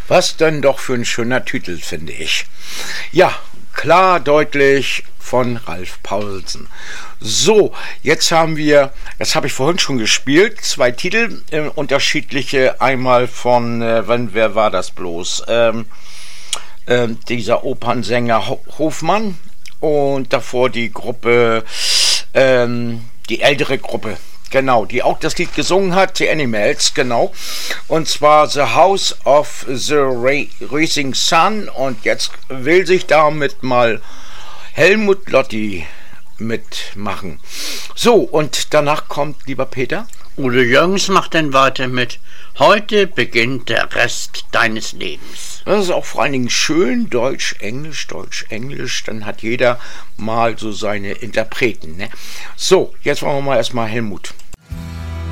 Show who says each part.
Speaker 1: Was denn doch für ein schöner Titel, finde ich. Ja, klar, deutlich von Ralf Paulsen. So, jetzt habe ich vorhin schon gespielt, 2 Titel, unterschiedliche, einmal von, wer war das bloß? Dieser Opernsänger Hofmann und davor die Gruppe, die ältere Gruppe. Genau, die auch das Lied gesungen hat, die Animals, genau. Und zwar The House of the Rising Sun. Und jetzt will sich damit mal Helmut Lotti mitmachen. So, und danach kommt, lieber Peter,
Speaker 2: Udo Jürgens macht dann weiter mit Heute beginnt der Rest deines Lebens.
Speaker 1: Das ist auch vor allen Dingen schön Deutsch-Englisch, Deutsch-Englisch. Dann hat jeder mal so seine Interpreten. Ne? So, jetzt wollen wir mal erstmal Helmut.